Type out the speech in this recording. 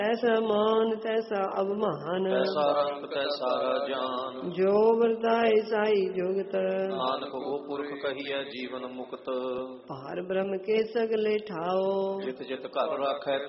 ਐਸਾ ਮਾਨ ਤੈਸਾ ਅਭਮਾਨ, ਤੈਸਾ ਰੰਗ ਤੈਸਾ ਰਾਜਾਨ। ਜੋ ਵਰਤਾਏ ਸਾਈ ਜੁਗਤ, ਨਾਨਕ ਉਹ ਪੁਰਖ ਕਹੀਐ ਜੀਵਨ ਮੁਕਤ। ਭਾਰ ਬ੍ਰਹਮ ਕੇ ਸਗਲੇ ਠਾਓ, ਜਿਤ ਜਿਤ ਘਰ ਰਾਖੈ